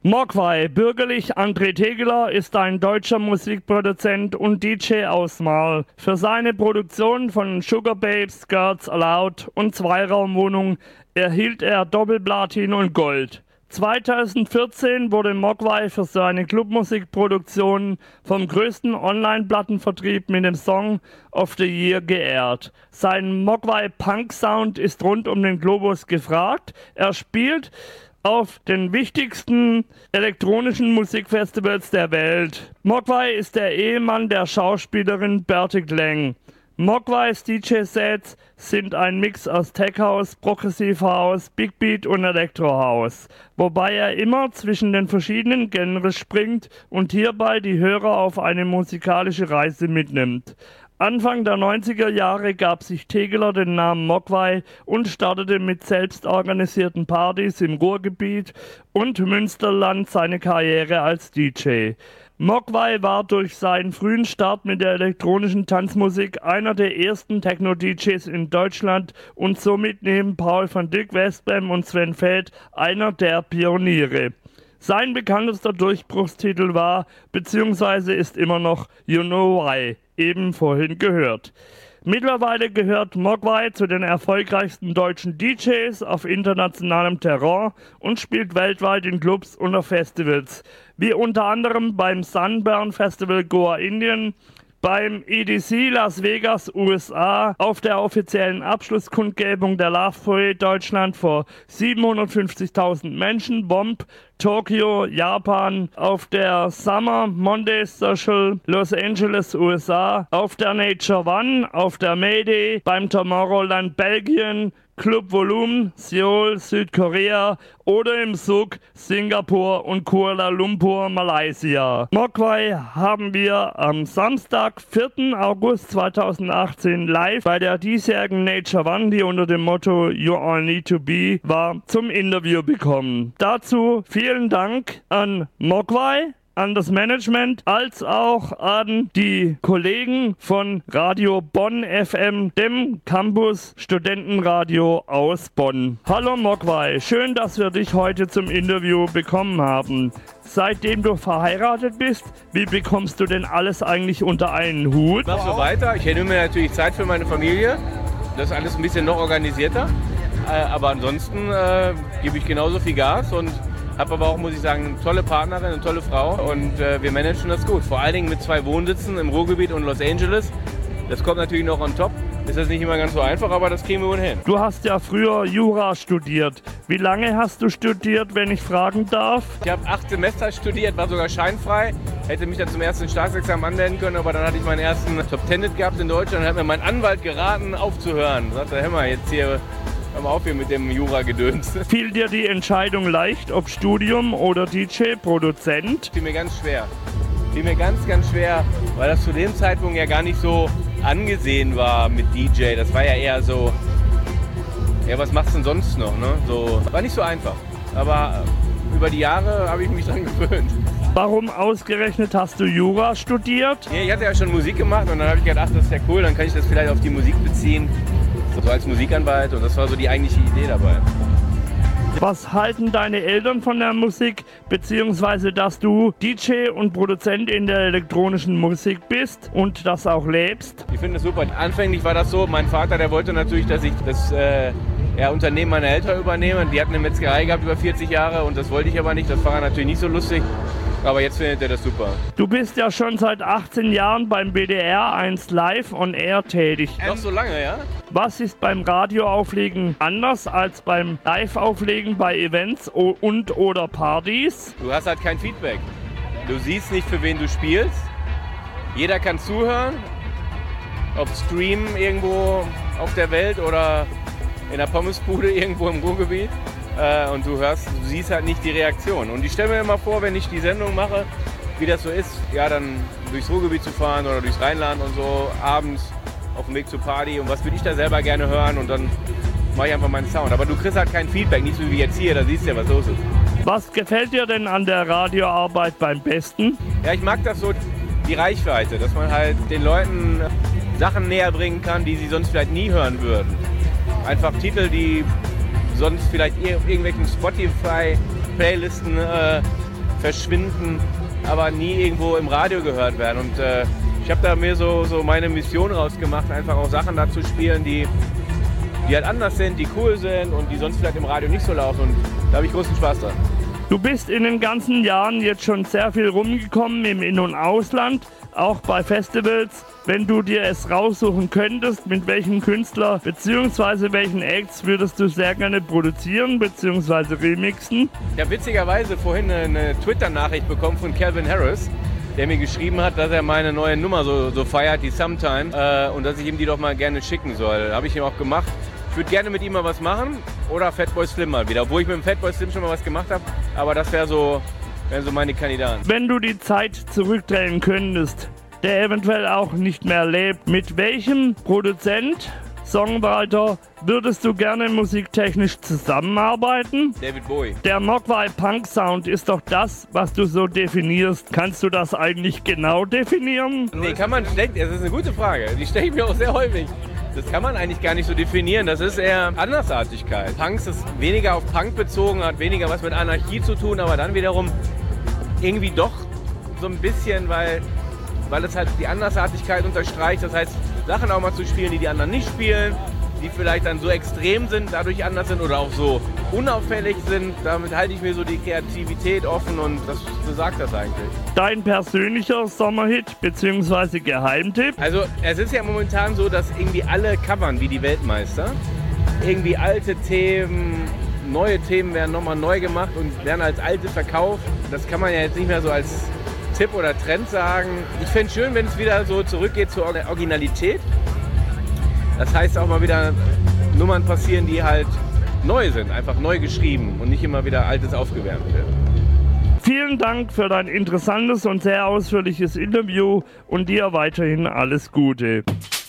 Mogwai, bürgerlich André Tegeler, ist ein deutscher Musikproduzent und DJ aus Marl. Für seine Produktion von Sugar Babes, Girls Aloud und Zweiraumwohnung erhielt er Doppelplatin und Gold. 2014 wurde Mogwai für seine Clubmusikproduktion vom größten Online-Plattenvertrieb mit dem Song of the Year geehrt. Sein Mogwai-Punk-Sound ist rund um den Globus gefragt. Er spielt auf den wichtigsten elektronischen Musikfestivals der Welt. Mogwai ist der Ehemann der Schauspielerin Bertie Klang. Mogwais DJ-Sets sind ein Mix aus Tech House, Progressive House, Big Beat und Electro House, wobei er immer zwischen den verschiedenen Genres springt und hierbei die Hörer auf eine musikalische Reise mitnimmt. Anfang der 90er Jahre gab sich Tegeler den Namen Mogwai und startete mit selbstorganisierten Partys im Ruhrgebiet und Münsterland seine Karriere als DJ. Mogwai war durch seinen frühen Start mit der elektronischen Tanzmusik einer der ersten Techno-DJs in Deutschland und somit neben Paul van Dyk Westbam und Sven Väth einer der Pioniere. Sein bekanntester Durchbruchstitel war bzw. ist immer noch You Know Why, eben vorhin gehört. Mittlerweile gehört Mogwai zu den erfolgreichsten deutschen DJs auf internationalem Terrain und spielt weltweit in Clubs und auf Festivals, wie unter anderem beim Sunburn Festival Goa Indien, beim EDC Las Vegas USA, auf der offiziellen Abschlusskundgebung der Love Parade Deutschland vor 750.000 Menschen, Bomb, Tokio, Japan, auf der Summer Monday Social Los Angeles, USA, auf der Nature One, auf der Mayday, beim Tomorrowland Belgien, Club Volume, Seoul, Südkorea oder im Suk, Singapur und Kuala Lumpur, Malaysia. Mogwai haben wir am Samstag, 4. August 2018 live bei der diesjährigen Nature One, die unter dem Motto You All Need to Be war, zum Interview bekommen. Dazu vielen Dank an Mogwai, an das Management, als auch an die Kollegen von Radio Bonn FM, dem Campus Studentenradio aus Bonn. Hallo Mogwai, schön, dass wir dich heute zum Interview bekommen haben. Seitdem du verheiratet bist, wie bekommst du denn alles eigentlich unter einen Hut? Ich mach so weiter, ich nehme mir natürlich Zeit für meine Familie, das ist alles ein bisschen noch organisierter, aber ansonsten gebe ich genauso viel Gas und habe aber auch, muss ich sagen, eine tolle Partnerin, eine tolle Frau und wir managen das gut. Vor allen Dingen mit 2 Wohnsitzen im Ruhrgebiet und Los Angeles. Das kommt natürlich noch on top. Ist das nicht immer ganz so einfach, aber das kriegen wir wohl hin. Du hast ja früher Jura studiert. Wie lange hast du studiert, wenn ich fragen darf? Ich habe 8 Semester studiert, war sogar scheinfrei. Hätte mich dann zum ersten Staatsexamen anmelden können, aber dann hatte ich meinen ersten Top-10 gehabt in Deutschland und hat mir mein Anwalt geraten, aufzuhören. Da sagte er, hör mal, jetzt hier... Hör mal auf hier mit dem Jura-Gedöns. Fiel dir die Entscheidung leicht, ob Studium oder DJ, Produzent? Fiel mir ganz schwer. Fiel mir ganz, ganz schwer, weil das zu dem Zeitpunkt ja gar nicht so angesehen war mit DJ. Das war ja eher so, ja, was machst du denn sonst noch? Ne? So, war nicht so einfach. Aber über die Jahre habe ich mich dran gewöhnt. Warum ausgerechnet hast du Jura studiert? Ja, ich hatte ja schon Musik gemacht und dann habe ich gedacht, ach, das ist ja cool, dann kann ich das vielleicht auf die Musik beziehen. So als Musikanwalt und das war so die eigentliche Idee dabei. Was halten deine Eltern von der Musik, beziehungsweise dass du DJ und Produzent in der elektronischen Musik bist und das auch lebst? Ich finde es super. Anfänglich war das so, mein Vater, der wollte natürlich, dass ich das Unternehmen meiner Eltern übernehme. Die hatten eine Metzgerei gehabt über 40 Jahre und das wollte ich aber nicht. Das war natürlich nicht so lustig. Aber jetzt findet er das super. Du bist ja schon seit 18 Jahren beim BDR 1 Live on Air tätig. Noch so lange, ja? Was ist beim Radioauflegen anders als beim Live-Auflegen bei Events und oder Partys? Du hast halt kein Feedback. Du siehst nicht, für wen du spielst. Jeder kann zuhören. Ob Stream irgendwo auf der Welt oder in der Pommesbude irgendwo im Ruhrgebiet. Und du siehst halt nicht die Reaktion. Und ich stelle mir immer vor, wenn ich die Sendung mache, wie das so ist, ja, dann durchs Ruhrgebiet zu fahren oder durchs Rheinland und so, abends auf dem Weg zur Party und was würde ich da selber gerne hören und dann mache ich einfach meinen Sound. Aber du kriegst halt kein Feedback, nicht so wie jetzt hier, da siehst du ja, was los ist. Was gefällt dir denn an der Radioarbeit beim besten? Ja, ich mag das so, die Reichweite, dass man halt den Leuten Sachen näher bringen kann, die sie sonst vielleicht nie hören würden. Einfach Titel, die sonst vielleicht irgendwelchen Spotify-Playlisten verschwinden, aber nie irgendwo im Radio gehört werden. Und ich habe da mir so meine Mission rausgemacht, einfach auch Sachen da zu spielen, die halt anders sind, die cool sind und die sonst vielleicht im Radio nicht so laufen. Und da habe ich großen Spaß dran. Du bist in den ganzen Jahren jetzt schon sehr viel rumgekommen im In- und Ausland, auch bei Festivals. Wenn du dir es raussuchen könntest, mit welchem Künstler bzw. welchen Acts würdest du sehr gerne produzieren bzw. remixen? Ich habe witzigerweise vorhin eine Twitter-Nachricht bekommen von Calvin Harris, der mir geschrieben hat, dass er meine neue Nummer so feiert, die Sometime, und dass ich ihm die doch mal gerne schicken soll. Habe ich ihm auch gemacht. Ich würde gerne mit ihm mal was machen oder Fatboy Slim mal wieder, obwohl ich mit dem Fatboy Slim schon mal was gemacht habe, aber das wären so meine Kandidaten. Wenn du die Zeit zurückdrehen könntest, der eventuell auch nicht mehr lebt, mit welchem Produzent, Songwriter würdest du gerne musiktechnisch zusammenarbeiten? David Bowie. Der Mogwai Punk Sound ist doch das, was du so definierst. Kannst du das eigentlich genau definieren? Nee, kann man schlecht, das ist eine gute Frage, die stelle ich mir auch sehr häufig. Das kann man eigentlich gar nicht so definieren, das ist eher Andersartigkeit. Punks ist weniger auf Punk bezogen, hat weniger was mit Anarchie zu tun, aber dann wiederum irgendwie doch so ein bisschen, weil es halt die Andersartigkeit unterstreicht. Das heißt, Sachen auch mal zu spielen, die die anderen nicht spielen, die vielleicht dann so extrem sind, dadurch anders sind oder auch so unauffällig sind. Damit halte ich mir so die Kreativität offen und das besagt das eigentlich. Dein persönlicher Sommerhit bzw. Geheimtipp? Also es ist ja momentan so, dass irgendwie alle covern wie die Weltmeister. Irgendwie alte Themen, neue Themen werden nochmal neu gemacht und werden als alte verkauft. Das kann man ja jetzt nicht mehr so als Tipp oder Trend sagen. Ich fände es schön, wenn es wieder so zurückgeht zur Originalität. Das heißt auch mal wieder Nummern passieren, die halt neu sind, einfach neu geschrieben und nicht immer wieder Altes aufgewärmt wird. Vielen Dank für dein interessantes und sehr ausführliches Interview und dir weiterhin alles Gute.